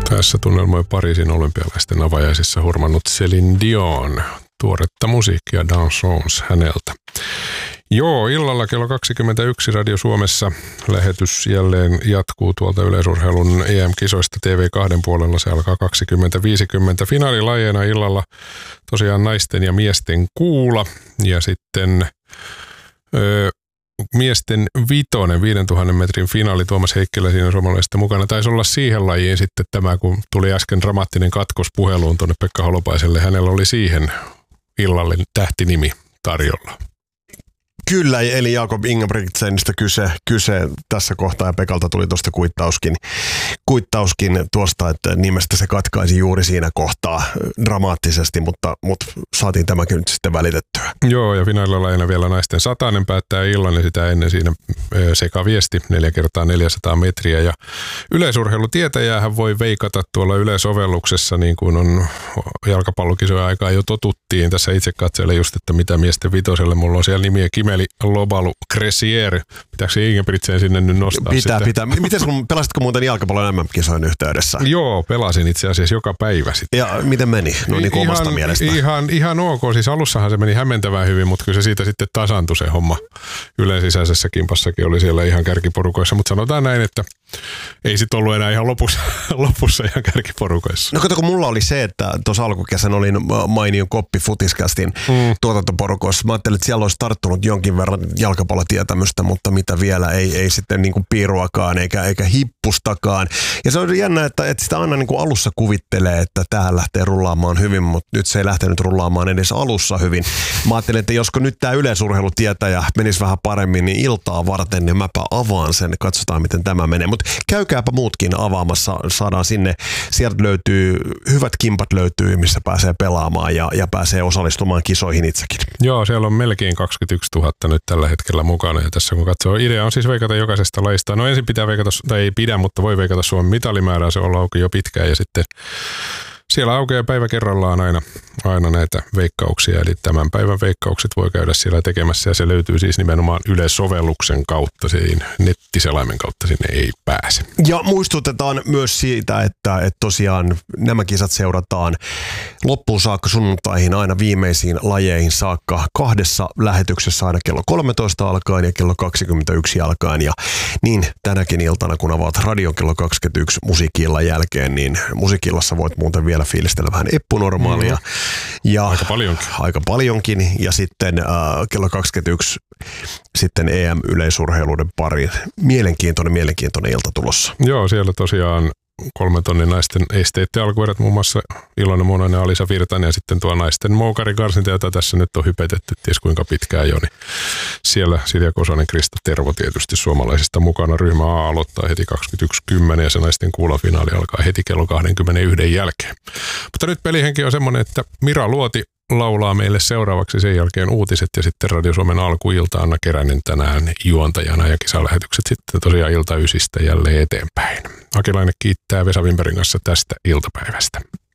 Tässä tunnelmoi Pariisin olympialaisten avajaisissa hurmannut Céline Dion. Tuoretta musiikkia Dansons häneltä. Joo, illalla kello 21 Radio Suomessa lähetys jälleen jatkuu tuolta yleisurheilun EM-kisoista TV2 puolella. Se alkaa 20.50. Finaalilajeina illalla tosiaan naisten ja miesten kuula ja sitten miesten 5000 metrin finaali. Tuomas Heikkilä siinä suomalaisista mukana. Taisi olla siihen lajiin sitten tämä, kun tuli äsken dramaattinen katkos puheluun tuonne Pekka Holopaiselle. Hänellä oli siihen illalle tähtinimi tarjolla. Kyllä, eli Jakob Ingebrigtsenistä kyse tässä kohtaa ja Pekalta tuli tuosta kuittauskin tuosta, että nimestä se katkaisi juuri siinä kohtaa dramaattisesti, mutta saatiin tämäkin nyt sitten välitettyä. Joo, ja finaalilajina vielä naisten 100 päättää illan ja sitä ennen siinä sekaviesti 4x400 metriä. Ja yleisurheilutietäjäähän voi veikata tuolla yleisovelluksessa, niin kuin on jalkapallokisojen aikaa jo totuttiin. Tässä itse katselen just, että mitä miesten vitoselle. Mulla on siellä nimiä Kimeli, Lobalu, Cressier. Pitääkö Ingebrigtsen sinne nyt nostaa Pitää. Pelasitko muuten jalkapallon MM-kisojen yhteydessä? Joo, pelasin itse asiassa joka päivä sitten. Ja miten meni? No niin kuin omasta mielestä. Ihan ok. Siis alussahan se meni hämmentävän hyvin, mutta kyllä se siitä sitten tasantui se homma. Ylen sisäisessä kimpassakin oli siellä ihan kärkiporukoissa, mutta sanotaan näin, että ei sitten ollut enää ihan lopussa ihan kärkiporukoissa. No kato, kun mulla oli se, että tuossa alkukesän olin Mainion Koppi Futiscastin tuotantoporukoissa. Mä ajattelin, että siellä olisi tarttunut jonkin verran jalkapallotietämystä, mutta mitä vielä, ei sitten niin kuin piiruakaan eikä hippustakaan. Ja se on jännä, että sitä aina niin kuin alussa kuvittelee, että tähän lähtee rullaamaan hyvin, mutta nyt se ei lähtenyt rullaamaan edes alussa hyvin. Mä ajattelin, että josko nyt tämä yleisurheilutietäjä menisi vähän paremmin, niin iltaa varten, niin mäpä avaan sen, katsotaan miten tämä menee. Mutta käykääpä muutkin avaamassa, saadaan sinne. Sieltä löytyy, hyvät kimpat löytyy, missä pääsee pelaamaan ja pääsee osallistumaan kisoihin itsekin. Joo, siellä on melkein 21 000 nyt tällä hetkellä mukana. Ja tässä kun katsoo, idea on siis veikata jokaisesta lajista. No ensin pitää veikata, tai ei pidä, mutta voi veikata Suomen mitalimäärää. Se on auki jo pitkään ja sitten siellä aukeaa päivä kerrallaan aina näitä veikkauksia, eli tämän päivän veikkaukset voi käydä siellä tekemässä ja se löytyy siis nimenomaan yleissovelluksen kautta, siinä nettiselaimen kautta sinne ei pääse. Ja muistutetaan myös siitä, että tosiaan nämä kisat seurataan loppuun saakka sunnuntaihin aina viimeisiin lajeihin saakka 2 lähetyksessä aina kello 13 alkaen ja kello 21 alkaen ja niin tänäkin iltana kun avaat radion kello 21 musiikkiillan jälkeen, niin musiikillassa voit muuten vielä fiilistellä vähän eppunormaalia. Ja aika paljonkin. Ja sitten kello 21 sitten EM-yleisurheiluiden pari. Mielenkiintoinen ilta tulossa. Joo, siellä tosiaan 3 tonnin naisten esteetti alkuerät, muun muassa Ilona Muonainen ja Alisa Virtanen ja sitten tuo naisten moukarikarsinta, jota tässä nyt on hypetetty ties kuinka pitkään jo, niin siellä Silja Kosonen, Krista Tervo tietysti suomalaisista mukana. Ryhmä A aloittaa heti 21.10 ja se naisten kuulafinaali alkaa heti kello 21 jälkeen. Mutta nyt pelihenki on semmoinen, että Mira Luoti laulaa meille seuraavaksi, sen jälkeen uutiset ja sitten Radio Suomen alkuilta Anna Keränen tänään juontajana ja kisalähetykset sitten tosiaan ilta 9 jälleen eteenpäin. Akilainen kiittää Vesa Wimbergin kanssa tästä iltapäivästä.